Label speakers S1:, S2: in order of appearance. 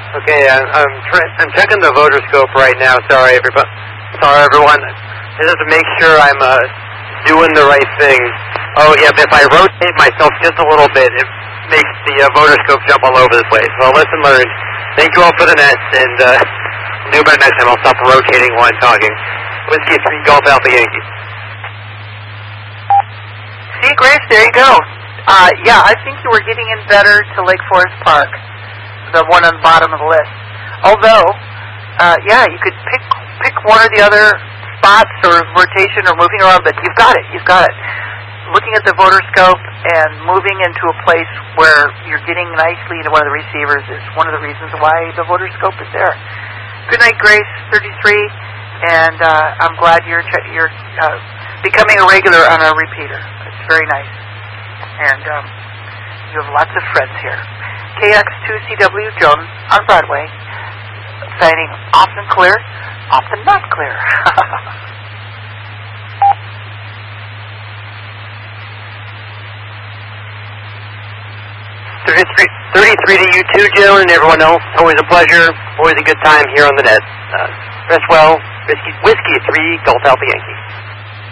S1: Okay, I'm checking the voter scope right now. Sorry, everyone. Just to make sure I'm doing the right thing. Oh, yeah, if I rotate myself just a little bit, it makes the voter scope jump all over the place. Well, lesson learned. Thank you all for the nets, and do better next time. I'll stop rotating while I'm talking. Whiskey 3 Golf Alpha Yankee.
S2: See, Grace, there you go. Yeah, I think you were getting in better to Lake Forest Park, the one on the bottom of the list. Although, yeah, you could pick one or the other spots or rotation or moving around, but you've got it. Looking at the voter scope and moving into a place where you're getting nicely into one of the receivers is one of the reasons why the voter scope is there. Good night, Grace, 33, and I'm glad you're becoming a regular on our repeater. It's very nice. And you have lots of friends here. KX2CW Jones on Broadway, signing often clear, often not clear.
S1: 33 to you too, Jill, and everyone else. Always a pleasure. Always a good time here on the net. Rest well. Whiskey 3 Golf Alpha Yankee.